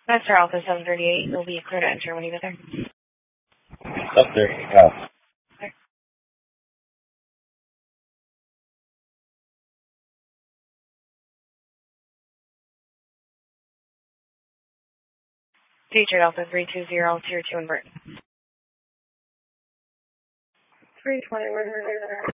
Master Alpha 738, you'll be clear to enter when you get there. Up there. Yeah. Teacher Alpha 320, Tier 2 invert. 320,